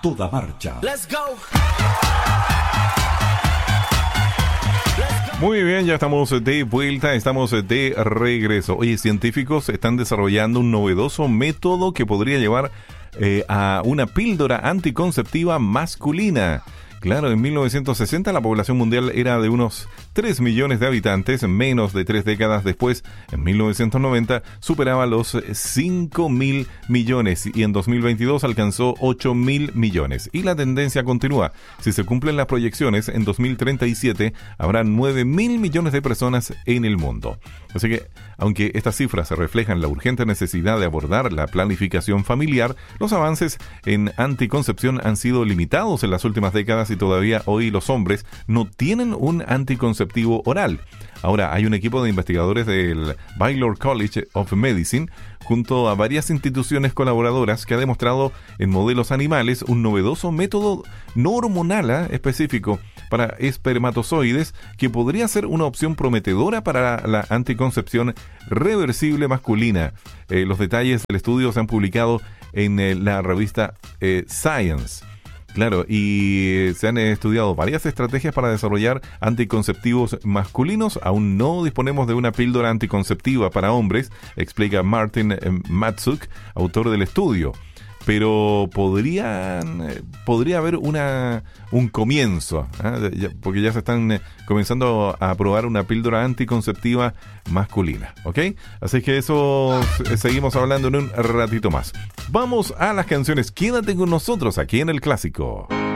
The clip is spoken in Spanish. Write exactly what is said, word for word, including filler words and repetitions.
toda marcha. Let's go. Muy bien, ya estamos de vuelta, estamos de regreso. Oye, científicos están desarrollando un novedoso método que podría llevar eh, a una píldora anticonceptiva masculina. Claro, en mil novecientos sesenta la población mundial era de unos tres millones de habitantes. Menos de tres décadas después, en mil novecientos noventa, superaba los cinco mil millones y en dos mil veintidós alcanzó ocho mil millones. Y la tendencia continúa. Si se cumplen las proyecciones, en dos mil treinta y siete habrá nueve mil millones de personas en el mundo. Así que, aunque estas cifras reflejan la urgente necesidad de abordar la planificación familiar, los avances en anticoncepción han sido limitados en las últimas décadas y todavía hoy los hombres no tienen un anticonceptivo oral. Ahora, hay un equipo de investigadores del Baylor College of Medicine junto a varias instituciones colaboradoras que ha demostrado en modelos animales un novedoso método no hormonal ¿eh? específico para espermatozoides que podría ser una opción prometedora para la anticoncepción reversible masculina. Eh, los detalles del estudio se han publicado en eh, la revista eh, Science. Claro, y se han estudiado varias estrategias para desarrollar anticonceptivos masculinos. Aún no disponemos de una píldora anticonceptiva para hombres, explica Martin Matsuk, autor del estudio. Pero podría, podría haber una, un comienzo, ¿eh? porque ya se están eh, comenzando a probar una píldora anticonceptiva masculina, ¿ok? Así que eso seguimos hablando en un ratito más. Vamos a las canciones. Quédate con nosotros aquí en El Clásico.